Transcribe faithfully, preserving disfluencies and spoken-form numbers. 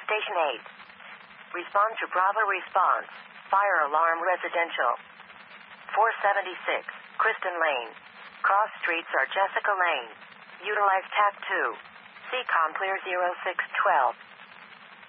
Station eight. Respond to Bravo response. Fire alarm residential. four seventy-six, Kristen Lane. Cross streets are Jessica Lane. Utilize T A C two. C COM clear zero six twelve.